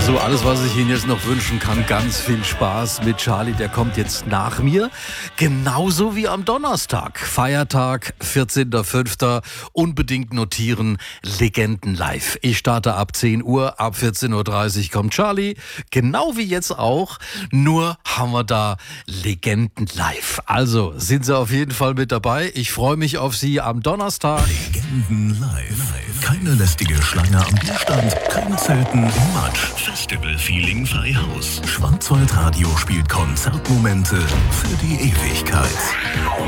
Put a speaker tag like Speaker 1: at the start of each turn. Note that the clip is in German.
Speaker 1: Also alles, was ich Ihnen jetzt noch wünschen kann, ganz viel Spaß mit Charlie, der kommt jetzt nach mir. Genauso wie am Donnerstag, Feiertag, 14.05. Unbedingt notieren, Legenden live. Ich starte ab 10 Uhr, ab 14.30 Uhr kommt Charlie. Genau wie jetzt auch, nur haben wir da Legenden live. Also sind Sie auf jeden Fall mit dabei. Ich freue mich auf Sie am Donnerstag.
Speaker 2: Legenden live. Keine lästige Schlange am Bierstand, kein Zelten im Matsch. Festival-Feeling frei Haus. Schwarzwaldradio spielt Konzertmomente für die Ewigkeit.